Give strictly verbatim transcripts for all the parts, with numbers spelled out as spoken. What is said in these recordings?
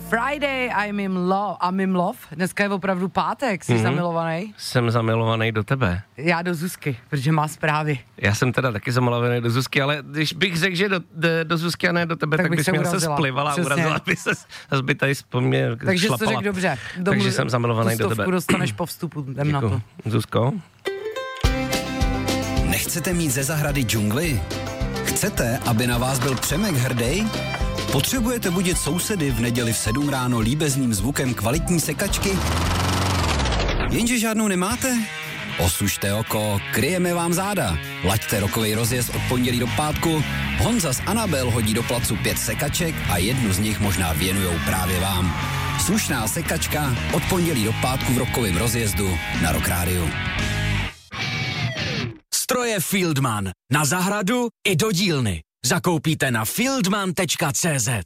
Friday, I'm in love. I'm in love. Dneska je opravdu pátek, jsi mm-hmm. zamilovaný? Jsem zamilovaný do tebe. Já do Zuzky, protože má zprávy. Já jsem teda taky zamilovaný do Zuzky, ale když bych řekl, že do, do, do Zuzky a ne do tebe, tak, tak bych bys mě se splivala a urazila by se, zase by tady po mně Takže šlapala. jsi to řekl dobře. Domů, Takže jsem zamilovaný do tebe. Dostaneš po vstupu, jdem na to. Zuzko? Nechcete mít ze zahrady džungli? Chcete, aby na vás byl Přemek hrdý? Potřebujete budit sousedy v neděli v sedm ráno líbezným zvukem kvalitní sekačky? Jenže žádnou nemáte? Osušte oko, kryjeme vám záda. Laďte rokovej rozjezd od pondělí do pátku. Honza s Anabel hodí do placu pět sekaček a jednu z nich možná věnujou právě vám. Slušná sekačka od pondělí do pátku v rokovém rozjezdu na Rock Rádiu. Stroje Fieldman. Na zahradu i do dílny. Zakoupíte na fieldman tečka cé zet.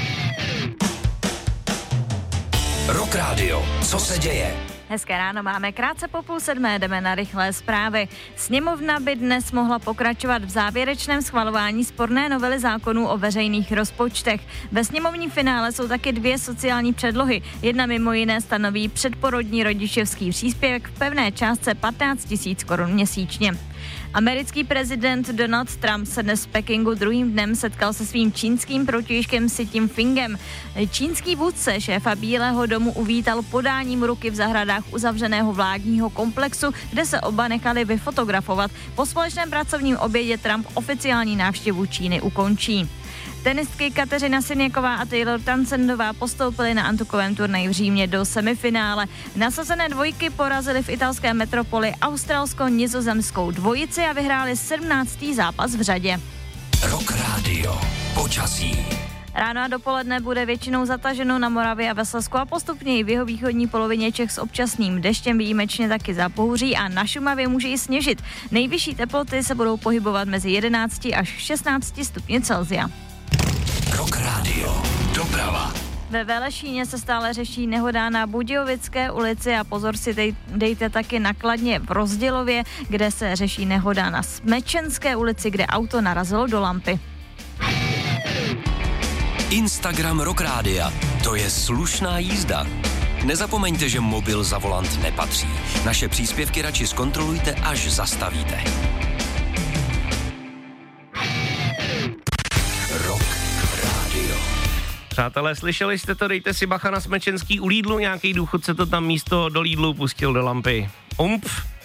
Rock Radio. Co se děje? Hezké ráno, máme krátce po půl sedmé, jdeme na rychlé zprávy. Sněmovna by dnes mohla pokračovat v závěrečném schvalování sporné novely zákonů o veřejných rozpočtech. Ve sněmovním finále jsou taky dvě sociální předlohy. Jedna mimo jiné stanoví předporodní rodičovský příspěvek v pevné částce patnáct tisíc korun měsíčně. Americký prezident Donald Trump se dnes v Pekingu druhým dnem setkal se svým čínským protějškem Xi Jinpingem. Čínský vůdce šéfa Bílého domu uvítal podáním ruky v zahradách uzavřeného vládního komplexu, kde se oba nechali vyfotografovat. Po společném pracovním obědě Trump oficiální návštěvu Číny ukončí. Tenistky Kateřina Siněková a Taylor Townsendová postoupily na antukovém turnaji v Římě do semifinále. Nasazené dvojky porazily v italské metropoli australsko-nizozemskou dvojici a vyhrály sedmnáctý zápas v řadě. Rock Radio. Počasí. Ráno a dopoledne bude většinou zataženo na Moravě a ve Slezsku a postupně i v jihovýchodní polovině Čech s občasným deštěm, výjimečně taky zapouří a na Šumavě může i sněžit. Nejvyšší teploty se budou pohybovat mezi jedenácti až šestnácti stupně Celsia. Rock Radio. Doprava. Ve Velešíně se stále řeší nehoda na Budějovické ulici a pozor si dej, dejte taky na Kladně v Rozdělově, kde se řeší nehoda na Smečenské ulici, kde auto narazilo do lampy. Instagram Rock Rádia. To je slušná jízda. Nezapomeňte, že mobil za volant nepatří. Naše příspěvky radši zkontrolujte, až zastavíte. Rock Radio. Přátelé, slyšeli jste to, dejte si bacha na Smečenský u Lidlu, nějaký důchodce to tam místo do Lidlu pustil do lampy. Ump,